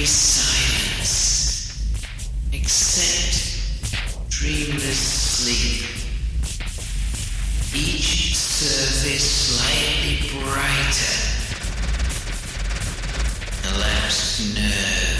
eerie silence, except dreamless sleep. Each surface slightly brighter. Elapsed nerve.